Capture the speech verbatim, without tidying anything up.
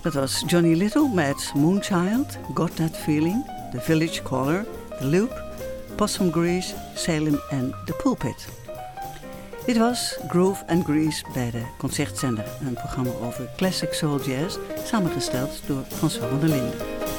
Dat was Johnny Little met Moonchild, Got That Feeling, The Village Caller, The Loop, Possum Grease, Salem en The Pulpit. Dit was Groove and Grease bij de Concertzender, een programma over classic soul jazz, samengesteld door François van der Linden.